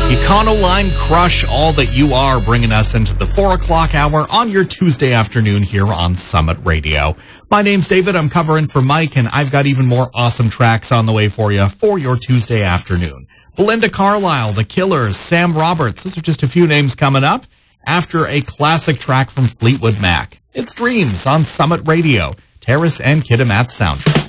Econoline Crush All That You Are, bringing us into the 4 o'clock hour on your Tuesday afternoon here on Summit Radio. My name's David. I'm covering for Mike, and I've got even more awesome tracks on the way for you for your Tuesday afternoon. Belinda Carlisle, The Killers, Sam Roberts. Those are just a few names coming up after a classic track from Fleetwood Mac. It's Dreams on Summit Radio. Terrace and Kitimat Soundtrack.